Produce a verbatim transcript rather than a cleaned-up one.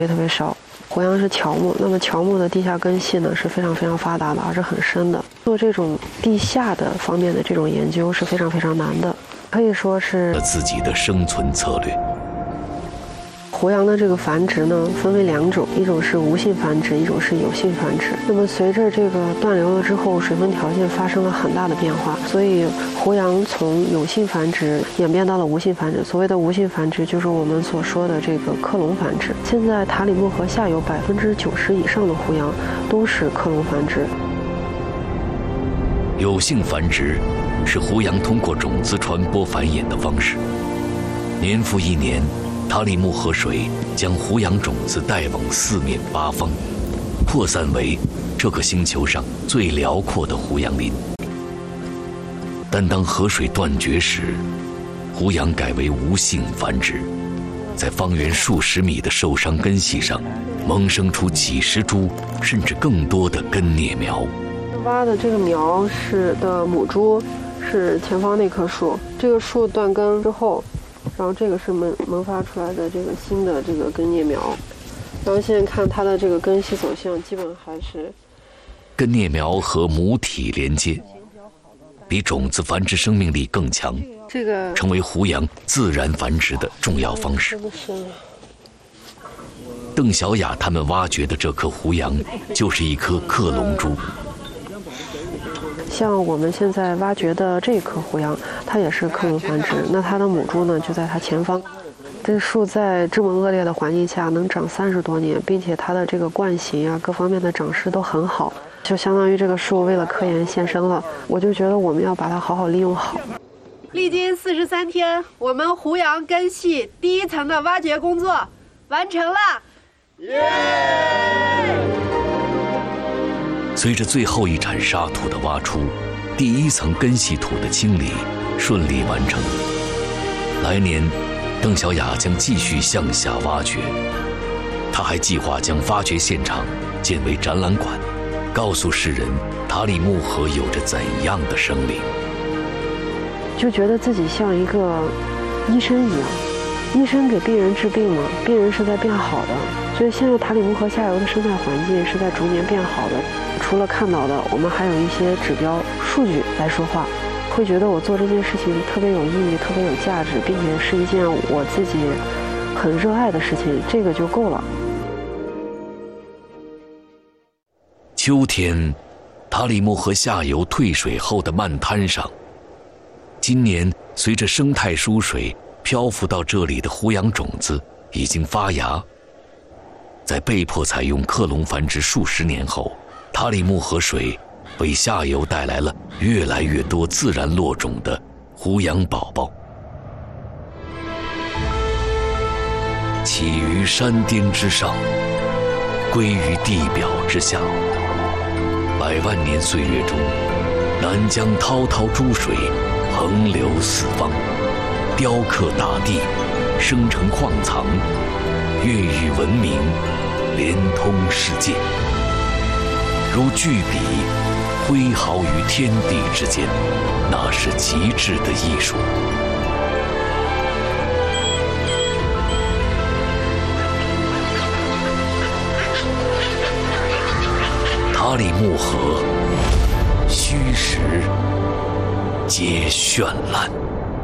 也特别少。胡杨是乔木，那么乔木的地下根系呢是非常非常发达的，而且很深的。做这种地下的方面的这种研究是非常非常难的，可以说是自己的生存策略。 胡杨的这个繁殖呢，分为两种，一种是无性繁殖，一种是有性繁殖。那么随着这个断流了之后，水分条件发生了很大的变化，所以胡杨从有性繁殖演变到了无性繁殖。所谓的无性繁殖，就是我们所说的这个克隆繁殖。现在塔里木河下游百分之九十以上的胡杨都是克隆繁殖。 有性繁殖是胡杨通过种子传播繁衍的方式，年复一年。塔里木河水将胡杨种子带往四面八方，扩散为这个星球上最辽阔的胡杨林。但当河水断绝时，胡杨改为无性繁殖，在方圆数十米的受伤根系上萌生出几十株甚至更多的根蘖苗。 挖的这个苗是的母株是前方那棵树，这个树断根之后，然后这个是萌萌发出来的这个新的这个根蘖苗，然后现在看它的这个根系走向，基本还是根蘖苗和母体连接，比种子繁殖生命力更强， 这个成为胡杨自然繁殖的重要方式。邓小雅他们挖掘的这颗胡杨，就是一颗克隆株。 像我们现在挖掘的这棵胡杨，它也是克隆繁殖，那它的母株呢就在它前方。这树在这么恶劣的环境下能长三十多年，并且它的这个冠型啊各方面的长势都很好，就相当于这个树为了科研献身了。我就觉得我们要把它好好利用好。 历经四十三天，我们胡杨根系第一层的挖掘工作完成了。耶！ 随着最后一铲沙土的挖出，第一层根系土的清理顺利完成。来年，邓小雅将继续向下挖掘。她还计划将发掘现场建为展览馆，告诉世人塔里木河有着怎样的生灵。 就觉得自己像一个医生一样，医生给病人治病嘛，病人是在变好的。所以现在塔里木河下游的生态环境是在逐年变好的。除了看到的，我们还有一些指标数据来说话，会觉得我做这件事情特别有意义，特别有价值，并且是一件我自己很热爱的事情，这个就够了。 秋天，塔里木河下游退水后的漫滩上，今年随着生态疏水漂浮到这里的胡杨种子已经发芽。在被迫采用克隆繁殖数十年后，塔里木河水为下游带来了越来越多自然落种的胡杨宝宝。起于山巅之上，归于地表之下。百万年岁月中，南江滔滔诸水横流四方，雕刻大地，生成矿藏，孕育文明，连通世界。如巨笔挥毫于天地之间，那是极致的艺术。塔里木河，虚实皆绚烂。